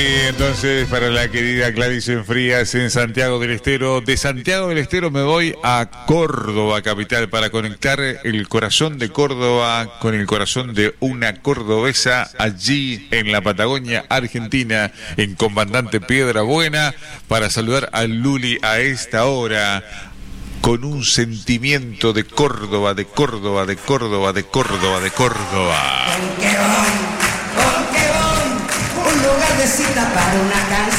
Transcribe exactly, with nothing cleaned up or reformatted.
Entonces, para la querida Gladys Frías en Santiago del Estero, de Santiago del Estero me voy a Córdoba capital para conectar el corazón de Córdoba con el corazón de una cordobesa allí en la Patagonia Argentina, en Comandante Piedra Buena, para saludar a Luli a esta hora con un sentimiento de Córdoba, de Córdoba, de Córdoba, de Córdoba, de Córdoba. ¿Con qué voy? ¿Con qué voy? Un lugar de cita para una canción.